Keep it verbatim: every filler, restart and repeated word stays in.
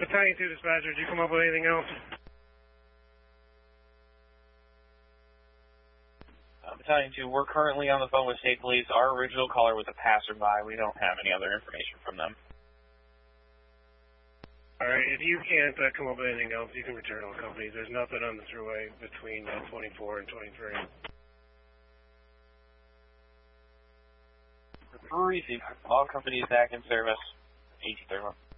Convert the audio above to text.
Battalion two dispatcher, did you come up with anything else? Uh, Battalion two, we're currently on the phone with State Police. Our original caller was a passerby. We don't have any other information from them. Alright, if you can't uh, come up with anything else, you can return all companies. There's nothing on the thruway between uh, twenty-four and twenty-three. Receive. All companies back in service. eighteen thirty-one.